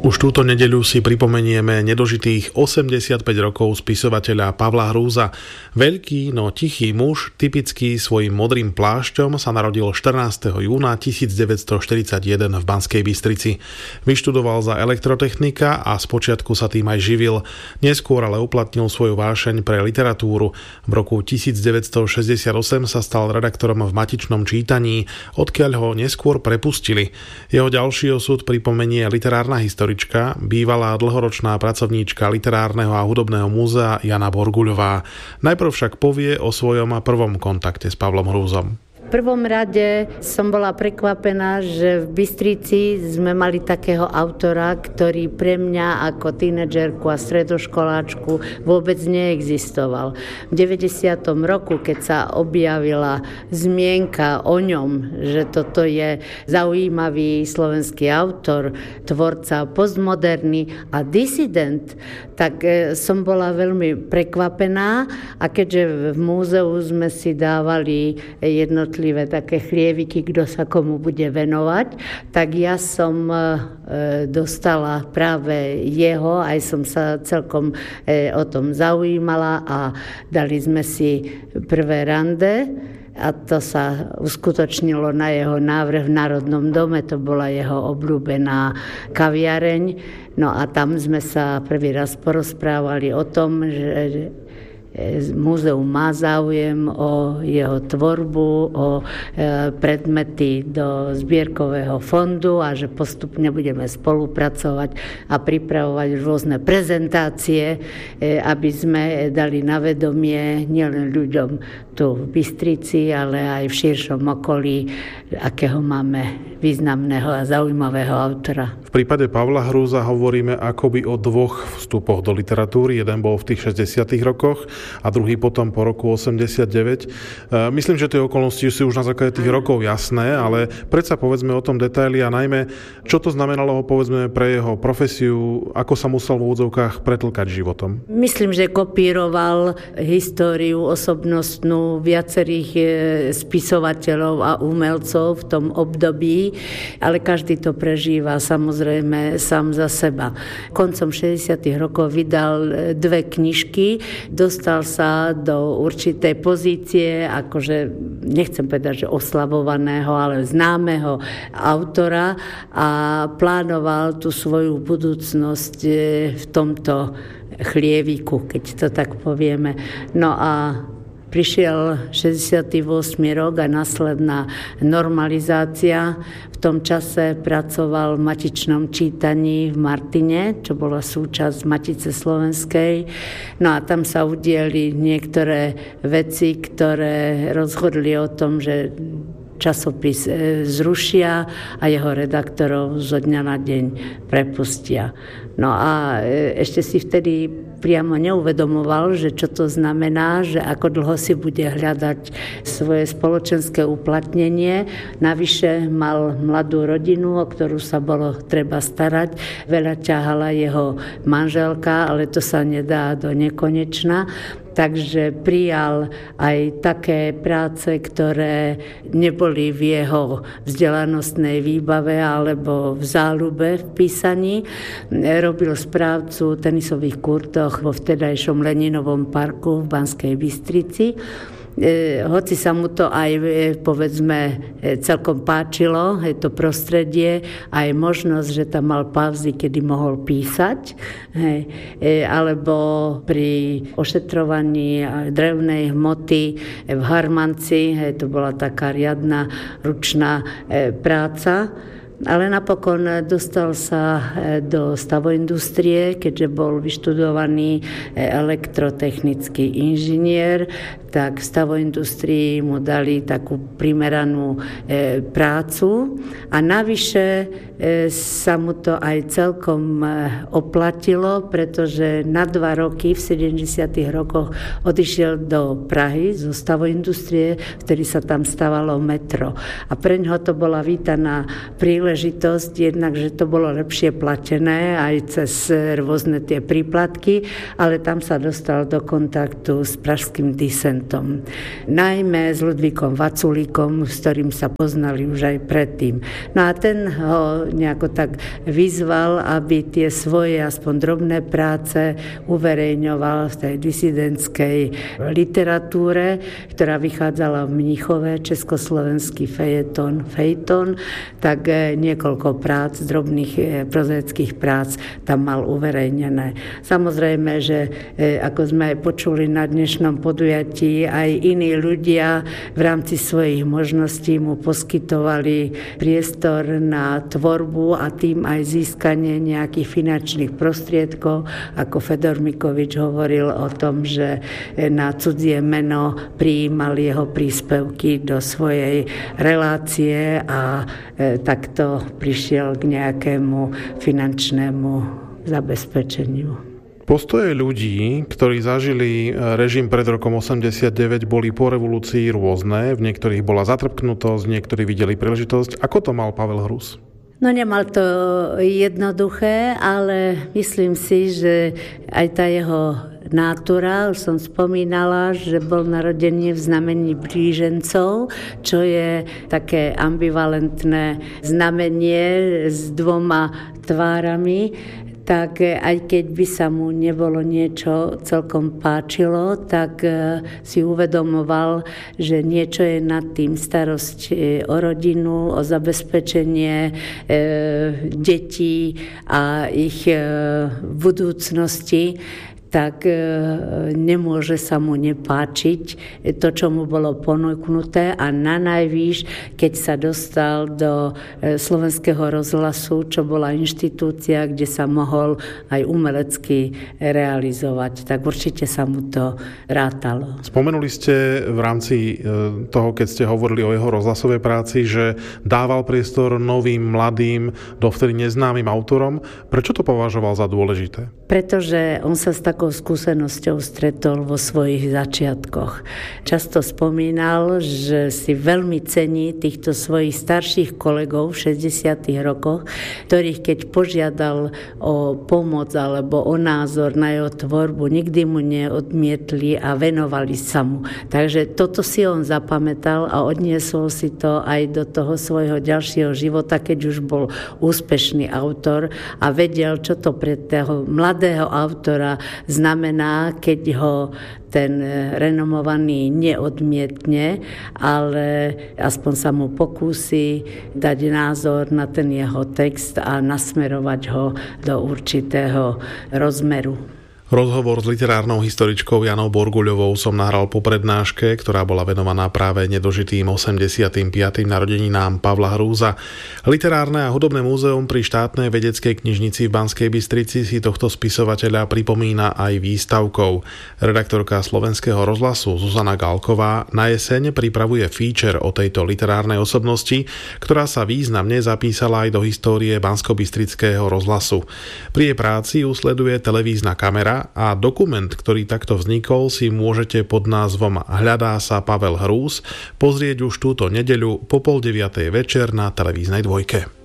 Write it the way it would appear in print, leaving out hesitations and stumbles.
Už túto nedeľu si pripomenieme nedožitých 85 rokov spisovateľa Pavla Hrúza. Veľký, no tichý muž, typický svojim modrým plášťom, sa narodil 14. júna 1941 v Banskej Bystrici. Vyštudoval za elektrotechnika a spočiatku sa tým aj živil. Neskôr ale uplatnil svoju vášeň pre literatúru. V roku 1968 sa stal redaktorom v Matičnom čítaní, odkiaľ ho neskôr prepustili. Jeho ďalší osud pripomenie literárna historička, bývalá dlhoročná pracovníčka Literárneho a hudobného múzea Jana Borguľová. Najprv však povie o svojom prvom kontakte s Pavlom Hrúzom. V prvom rade som bola prekvapená, že v Bystrici sme mali takého autora, ktorý pre mňa ako tínedžerku a stredoškoláčku vôbec neexistoval. V 90. roku, keď sa objavila zmienka o ňom, že toto je zaujímavý slovenský autor, tvorca postmoderný a disident, tak som bola veľmi prekvapená a keďže v múzeu sme si dávali jednotlivé také chlieviky, kto sa komu bude venovať, tak ja som dostala práve jeho, aj som sa celkom o tom zaujímala a dali sme si prvé rande. A to sa uskutočnilo na jeho návrh v Národnom dome, to bola jeho obľúbená kaviareň. No a tam sme sa prvý raz porozprávali o tom, že múzeum má záujem o jeho tvorbu, o predmety do zbierkového fondu a že postupne budeme spolupracovať a pripravovať rôzne prezentácie, aby sme dali na vedomie nielen ľuďom tu v Bystrici, ale aj v širšom okolí, akého máme významného a zaujímavého autora. V prípade Pavla Hrúza hovoríme akoby o dvoch vstupoch do literatúry. Jeden bol v tých 60. rokoch a druhý potom po roku 89. Myslím, že tie okolnosti sú už na základe tých rokov jasné, ale predsa povedzme o tom detaily a najmä, čo to znamenalo povedzme pre jeho profesiu, ako sa musel v úvodzovkách pretlkať životom. Myslím, že kopíroval históriu osobnostnú viacerých spisovateľov a umelcov v tom období, ale každý to prežíva samozrejme sám za seba. Koncom 60. rokov vydal dve knižky, dostal sa do určitej pozície, akože nechcem povedať, že oslavovaného, ale známeho autora a plánoval tú svoju budúcnosť v tomto chlieviku, keď to tak povieme. No a prišiel 68. rok a následná normalizácia. V tom čase pracoval v Matičnom čítaní v Martine, čo bola súčasť Matice slovenskej. No a tam sa udiali niektoré veci, ktoré rozhodli o tom, že časopis zrušia a jeho redaktorov zo dňa na deň prepustia. No a ešte si vtedy priamo neuvedomoval, že čo to znamená, že ako dlho si bude hľadať svoje spoločenské uplatnenie. Navyše mal mladú rodinu, o ktorú sa bolo treba starať. Veľa ťahala jeho manželka, ale to sa nedá do nekonečna. Takže prijal aj také práce, ktoré neboli v jeho vzdelanostnej výbave alebo v záľube v písaní. Robil správcu tenisových kurtoch vo vtedajšom Leninovom parku v Banskej Bystrici. Hoci sa mu to aj, povedzme, celkom páčilo, je to prostredie, aj možnosť, že tam mal pauzy, kedy mohol písať, alebo pri ošetrovaní drevnej hmoty v Harmanci, to bola taká riadna ručná práca. Ale napokon dostal sa do stavoindustrie, keďže bol vyštudovaný elektrotechnický inžinier, tak v stavoindustrii mu dali takú primeranú prácu a navyše sa mu to aj celkom oplatilo, pretože na 2 roky v 70. rokoch odišiel do Prahy zo stavoindustrie, vtedy sa tam stavalo metro. A preňho to bola vítaná príležitosť, príležitosť, jednak, že to bolo lepšie platené aj cez rôzne tie príplatky, ale tam sa dostal do kontaktu s pražským disentom. Najmä s Ludvíkom Vaculíkom, s ktorým sa poznali už aj predtým. No a ten ho nejako tak vyzval, aby tie svoje aspoň drobné práce uverejňoval v tej disidentskej literatúre, ktorá vychádzala v Mníchove, československý fejton, tak niekoľko prác, drobných prozaických prác tam mal uverejnené. Samozrejme, že ako sme aj počuli na dnešnom podujatí, aj iní ľudia v rámci svojich možností mu poskytovali priestor na tvorbu a tým aj získanie nejakých finančných prostriedkov. Ako Fedor Mikovič hovoril o tom, že na cudzie meno prijímal jeho príspevky do svojej relácie a takto prišiel k nejakému finančnému zabezpečeniu. Postoje ľudí, ktorí zažili režim pred rokom 89, boli po revolúcii rôzne. V niektorých bola zatrpknutosť, niektorí videli príležitosť. Ako to mal Pavel Hrus? No nemal to jednoduché, ale myslím si, že aj tá jeho nátura, už som spomínala, že bol narodený v znamení blížencov, čo je také ambivalentné znamenie s dvoma tvárami. Tak aj keď by sa mu nebolo niečo celkom páčilo, tak si uvedomoval, že niečo je nad tým, starosť o rodinu, o zabezpečenie detí a ich budúcnosti, tak nemôže sa mu nepáčiť to, čo mu bolo ponúknuté a nanajvýš, keď sa dostal do Slovenského rozhlasu, čo bola inštitúcia, kde sa mohol aj umelecky realizovať. Tak určite sa mu to rátalo. Spomenuli ste v rámci toho, keď ste hovorili o jeho rozhlasovej práci, že dával priestor novým, mladým, dovtedy neznámym autorom. Prečo to považoval za dôležité? Pretože on sa s takou skúsenosťou stretol vo svojich začiatkoch. Často spomínal, že si veľmi cení týchto svojich starších kolegov v 60. rokoch, ktorých keď požiadal o pomoc alebo o názor na jeho tvorbu, nikdy mu neodmietli a venovali sa mu. Takže toto si on zapamätal a odniesol si to aj do toho svojho ďalšieho života, keď už bol úspešný autor a vedel, čo to pre toho mladého autora znamená, keď ho ten renomovaný neodmietne, ale aspoň sa mu pokúsi dať názor na ten jeho text a nasmerovať ho do určitého rozmeru. Rozhovor s literárnou historičkou Janou Borguľovou som nahral po prednáške, ktorá bola venovaná práve nedožitým 85. narodeninám Pavla Hrúza. Literárne a hudobné múzeum pri štátnej vedeckej knižnici v Banskej Bystrici si tohto spisovateľa pripomína aj výstavkou. Redaktorka Slovenského rozhlasu Zuzana Galková na jeseň pripravuje feature o tejto literárnej osobnosti, ktorá sa významne zapísala aj do histórie Banskobystrického rozhlasu. Pri jej práci usleduje televízna kamera a dokument, ktorý takto vznikol, si môžete pod názvom Hľadá sa Pavel Hrúz pozrieť už túto nedeľu po 8:30 večer na televíznej dvojke.